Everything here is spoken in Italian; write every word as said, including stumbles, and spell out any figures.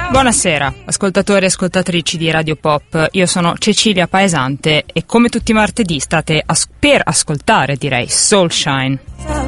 Buonasera, ascoltatori e ascoltatrici di Radio Pop. Io sono Cecilia Paesante e come tutti i martedì state as- per ascoltare, direi, Soulshine.